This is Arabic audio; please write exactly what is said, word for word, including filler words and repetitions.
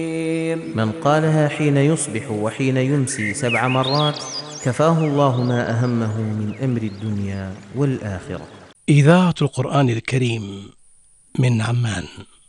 من قالها حين يصبح وحين يمسي سبع مرات كفاه الله ما أهمه من أمر الدنيا والآخرة. إذاعة القرآن الكريم من عمان.